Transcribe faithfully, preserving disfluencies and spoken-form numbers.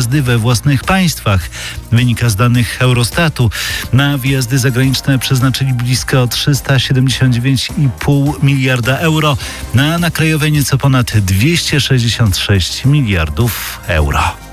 wyjazdy we własnych państwach. Wynika z danych Eurostatu. Na wyjazdy zagraniczne przeznaczyli blisko trzysta siedemdziesiąt dziewięć i pół miliarda euro, a na krajowe nieco ponad dwieście sześćdziesiąt sześć miliardów euro.